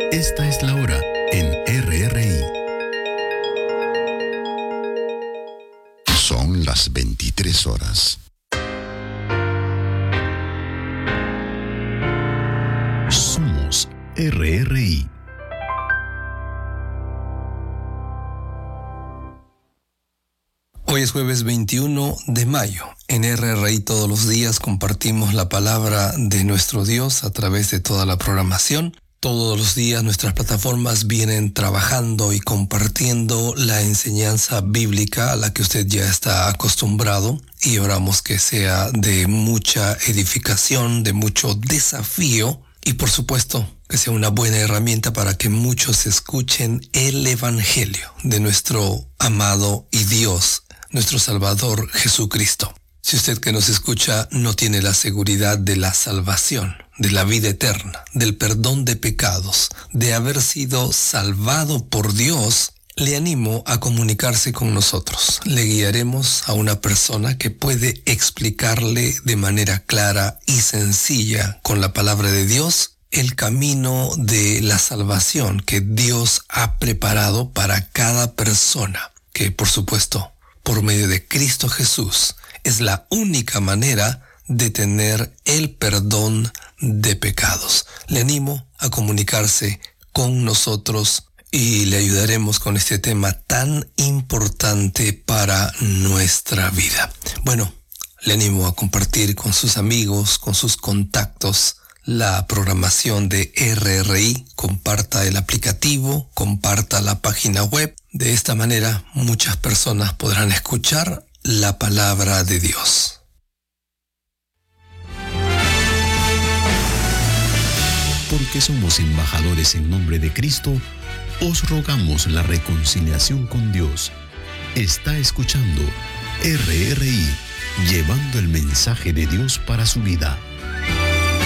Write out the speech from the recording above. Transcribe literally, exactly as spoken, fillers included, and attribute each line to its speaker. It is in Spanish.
Speaker 1: Esta es la hora en R R I. Son las veintitrés horas. Somos R R I.
Speaker 2: Hoy es jueves veintiuno de mayo. En R R I todos los días compartimos la palabra de nuestro Dios a través de toda la programación. Todos los días nuestras plataformas vienen trabajando y compartiendo la enseñanza bíblica a la que usted ya está acostumbrado, y oramos que sea de mucha edificación, de mucho desafío y por supuesto que sea una buena herramienta para que muchos escuchen el Evangelio de nuestro amado y Dios, nuestro Salvador Jesucristo. Si usted que nos escucha no tiene la seguridad de la salvación, de la vida eterna, del perdón de pecados, de haber sido salvado por Dios, le animo a comunicarse con nosotros. Le guiaremos a una persona que puede explicarle de manera clara y sencilla, con la palabra de Dios, el camino de la salvación que Dios ha preparado para cada persona, que por supuesto, por medio de Cristo Jesús, es la única manera de tener el perdón de pecados. Le animo a comunicarse con nosotros y le ayudaremos con este tema tan importante para nuestra vida. Bueno, le animo a compartir con sus amigos, con sus contactos, la programación de R R I. Comparta el aplicativo, comparta la página web. De esta manera, muchas personas podrán escuchar la palabra de Dios.
Speaker 1: Porque somos embajadores en nombre de Cristo, os rogamos la reconciliación con Dios. Está escuchando R R I, llevando el mensaje de Dios para su vida.